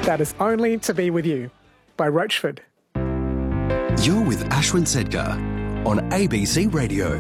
That is Only to Be With You by Roachford. You're with Ashwin Sedgar on ABC Radio.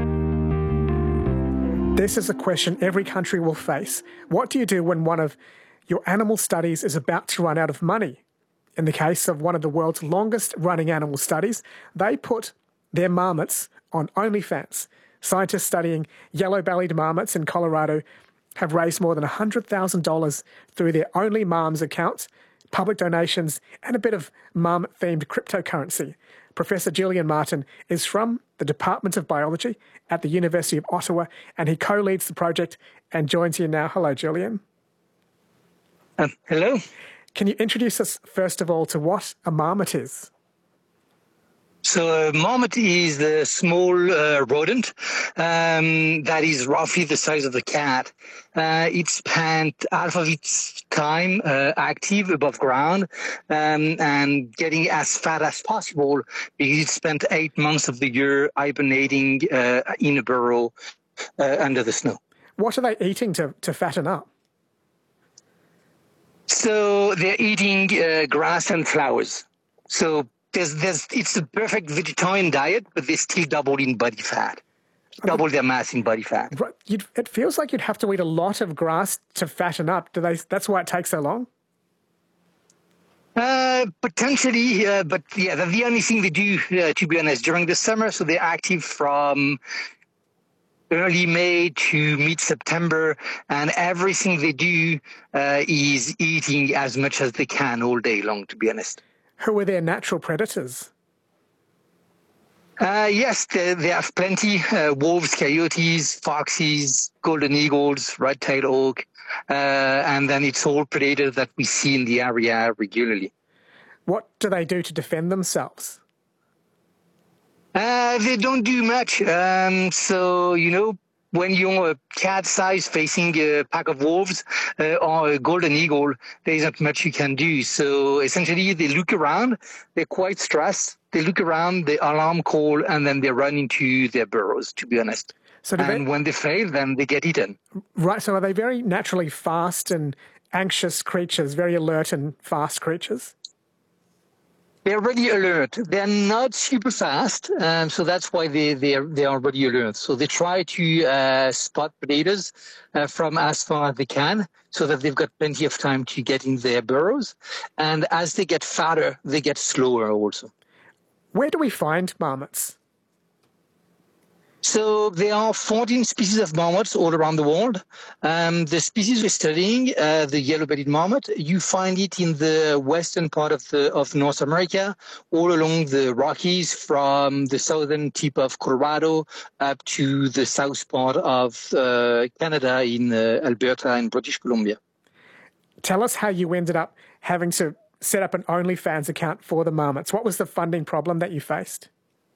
This is a question every country will face. What do you do when one of your animal studies is about to run out of money? In the case of one of the world's longest running animal studies, they put their marmots on OnlyFans. Scientists studying yellow-bellied marmots in Colorado have raised more than $100,000 through their Only Marms account, public donations, and a bit of marmot-themed cryptocurrency. Professor Julian Martin is from the Department of Biology at the University of Ottawa, and he co-leads the project and joins you now. Hello, Julian. Hello. Can you introduce us, first of all, to what a marmot is? So a marmot is a small rodent that is roughly the size of a cat. It spent half of its time active above ground and getting as fat as possible because it spent 8 months of the year hibernating in a burrow under the snow. What are they eating to fatten up? So they're eating grass and flowers. So it's the perfect vegetarian diet, but they still double in body fat, double their mass in body fat. It feels like you'd have to eat a lot of grass to fatten up. That's why it takes so long? Potentially, but yeah, that's the only thing they do, to be honest, during the summer. So they're active from early May to mid-September, and everything they do is eating as much as they can all day long, to be honest. Who are their natural predators? Yes, they have plenty. Wolves, coyotes, foxes, golden eagles, red-tailed hawk, and then it's all predators that we see in the area regularly. What do they do to defend themselves? They don't do much. So, when you're a cat size facing a pack of wolves or a golden eagle, there isn't much you can do. So essentially, they look around. They're quite stressed. They look around, the alarm call, and then they run into their burrows, to be honest. When they fail, then they get eaten. Right. So are they very naturally fast and anxious creatures, very alert and fast creatures? They're really alert. They're not super fast, so that's why they are really alert. So they try to spot predators from as far as they can, so that they've got plenty of time to get in their burrows. And as they get fatter, they get slower also. Where do we find marmots? So there are 14 species of marmots all around the world. The species we're studying, the yellow-bellied marmot, you find it in the western part of North America, all along the Rockies, from the southern tip of Colorado up to the south part of Canada in Alberta and British Columbia. Tell us how you ended up having to set up an OnlyFans account for the marmots. What was the funding problem that you faced?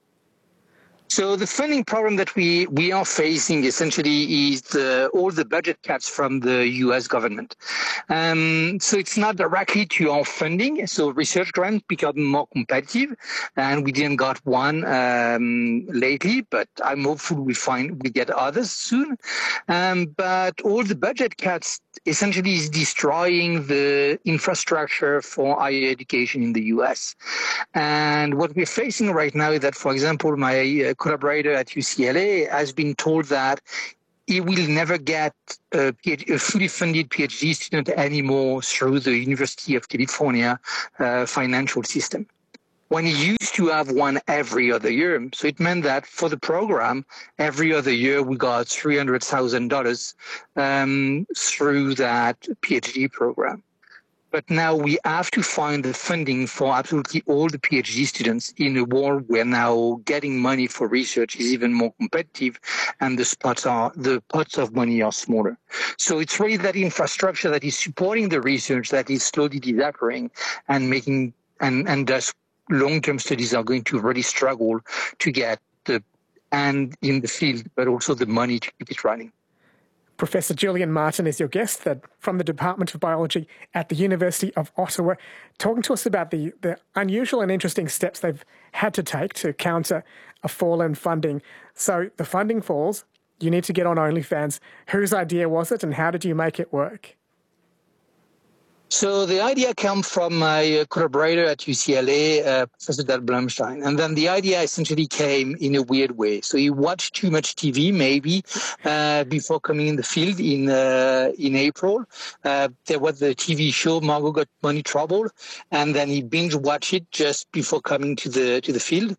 So the funding problem that we are facing essentially is all the budget cuts from the U.S. government. So it's not directly to our funding. So research grants become more competitive, and we didn't got one lately, but I'm hopeful we get others soon. But all the budget cuts essentially is destroying the infrastructure for higher education in the U.S. And what we're facing right now is that, for example, my collaborator at UCLA has been told that he will never get a fully funded PhD student anymore through the University of California financial system, when he used to have one every other year. So it meant that for the program, every other year we got $300,000 through that PhD program. But now we have to find the funding for absolutely all the PhD students in a world where now getting money for research is even more competitive, and the pots of money are smaller. So it's really that infrastructure that is supporting the research that is slowly disappearing and making, and thus long-term studies are going to really struggle to get the hand in the field, but also the money to keep it running. Professor Julian Martin is your guest from the Department of Biology at the University of Ottawa, talking to us about the unusual and interesting steps they've had to take to counter a fall in funding. So the funding falls, you need to get on OnlyFans. Whose idea was it, and how did you make it work? So the idea came from my collaborator at UCLA, Professor Dal Blumstein. And then the idea essentially came in a weird way. So he watched too much TV, maybe, before coming in the field in April. There was the TV show, Margot Got Money Trouble. And then he binge watched it just before coming to the field.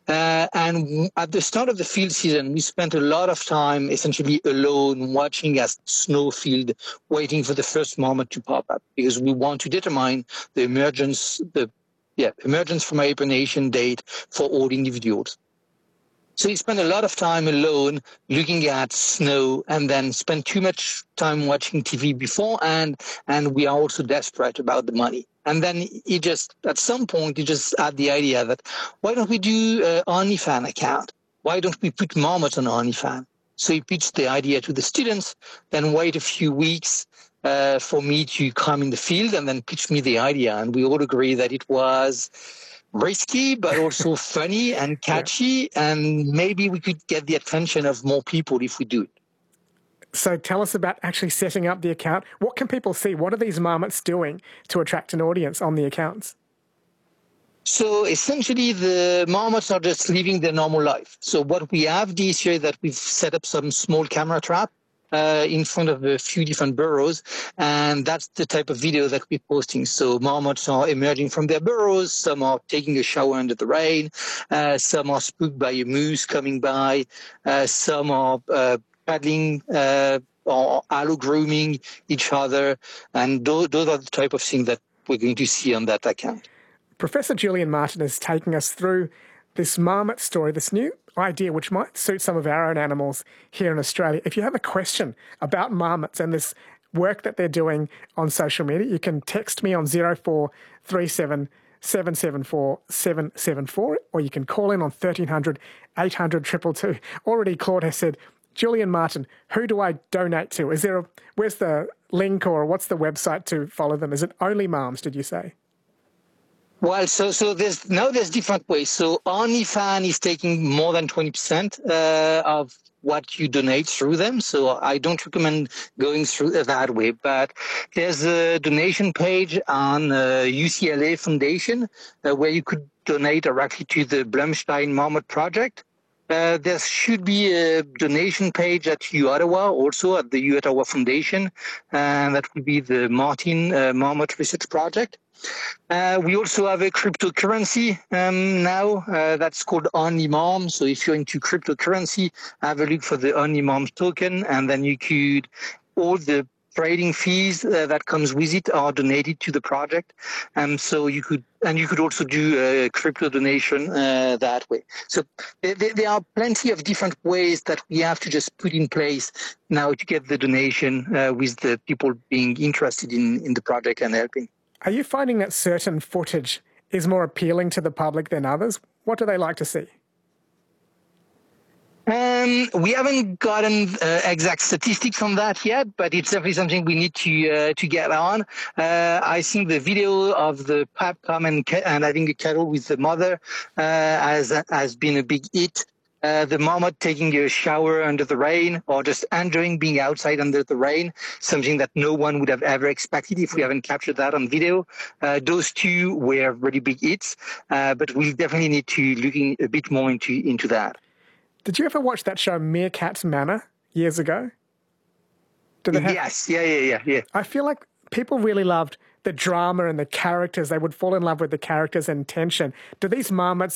And at the start of the field season, we spent a lot of time essentially alone watching as snowfield, waiting for the first moment to pop up, because we want to determine the emergence from hibernation date for all individuals. So he spent a lot of time alone looking at snow, and then spent too much time watching TV before, and we are also desperate about the money. And then he just, at some point, he just had the idea that, why don't we do an OnlyFans account? Why don't we put marmots on OnlyFans? So he pitched the idea to the students, then wait a few weeks for me to come in the field, and then pitch me the idea. And we all agree that it was risky, but also funny and catchy, and maybe we could get the attention of more people if we do it. So tell us about actually setting up the account. What can people see? What are these marmots doing to attract an audience on the accounts? So essentially, the marmots are just living their normal life. So what we have this year is that we've set up some small camera trap in front of a few different burrows, and that's the type of video that we're posting. So marmots are emerging from their burrows, some are taking a shower under the rain, some are spooked by a moose coming by, some are paddling or allo-grooming each other, and those are the type of things that we're going to see on that account. Professor Julian Martin is taking us through this marmot story, this new idea which might suit some of our own animals here in Australia. If you have a question about marmots and this work that they're doing on social media, you can text me on 0437 774 774, or you can call in on 1300 800 222. Already Claude has said, Julian Martin, who do I donate to? Where's the link, or what's the website to follow them? Is it Only Moms, did you say? Well, so there's different ways. So OnlyFans is taking more than 20% of what you donate through them. So I don't recommend going through that way. But there's a donation page on UCLA Foundation where you could donate directly to the Blumstein Marmot Project. There should be a donation page at U Ottawa, also at the U Ottawa Foundation, and that would be the Martin Marmot Research Project. We also have a cryptocurrency now that's called OnlyMom. So if you're into cryptocurrency, have a look for the OnlyMom token, and then you could, all the trading fees that comes with it are donated to the project. So you could also do a crypto donation that way. So there are plenty of different ways that we have to just put in place now to get the donation with the people being interested in the project and helping. Are you finding that certain footage is more appealing to the public than others? What do they like to see? We haven't gotten exact statistics on that yet, but it's definitely something we need to get on. I think the video of the pup come and having a cuddle with the mother has been a big hit. The marmot taking a shower under the rain, or just enjoying being outside under the rain, something that no one would have ever expected if we haven't captured that on video. Those two were really big hits, but we definitely need to look a bit more into that. Did you ever watch that show Meerkat Manor years ago? Yes, yeah. I feel like people really loved the drama and the characters. They would fall in love with the characters and tension. Do these marmots